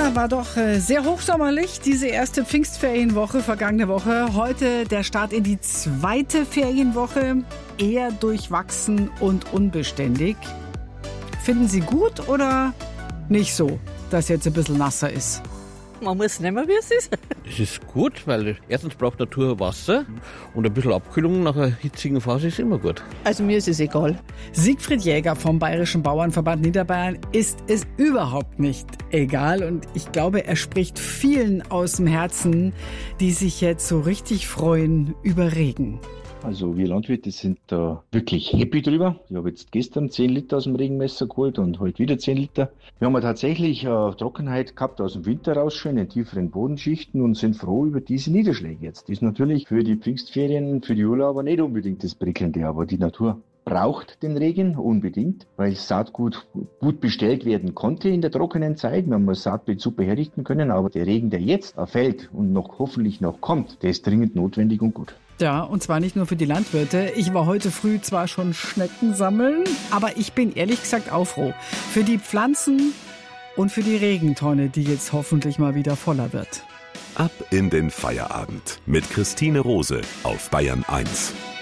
Ja, war doch sehr hochsommerlich, diese erste Pfingstferienwoche vergangene Woche. Heute der Start in die zweite Ferienwoche, eher durchwachsen und unbeständig. Finden Sie gut oder nicht so, dass jetzt ein bisschen nasser ist? Man muss nehmen, wie es ist. Es ist gut, weil erstens braucht Natur Wasser und ein bisschen Abkühlung nach einer hitzigen Phase ist immer gut. Also mir ist es egal. Siegfried Jäger vom Bayerischen Bauernverband Niederbayern ist es überhaupt nicht egal. Und ich glaube, er spricht vielen aus dem Herzen, die sich jetzt so richtig freuen über Regen. Also wir Landwirte sind da wirklich happy drüber. Ich habe jetzt gestern 10 Liter aus dem Regenmesser geholt und heute wieder 10 Liter. Wir haben ja tatsächlich Trockenheit gehabt aus dem Winter raus schon in tieferen Bodenschichten und sind froh über diese Niederschläge jetzt. Das ist natürlich für die Pfingstferien, für die Urlauber nicht unbedingt das Prickelnde, aber die Natur braucht den Regen unbedingt, weil Saatgut gut bestellt werden konnte in der trockenen Zeit. Wir haben das Saatbeet super herrichten können, aber der Regen, der jetzt fällt und hoffentlich noch kommt, der ist dringend notwendig und gut. Ja, und zwar nicht nur für die Landwirte. Ich war heute früh zwar schon Schnecken sammeln, aber ich bin ehrlich gesagt auch froh. Für die Pflanzen und für die Regentonne, die jetzt hoffentlich mal wieder voller wird. Ab in den Feierabend mit Christine Rose auf Bayern 1.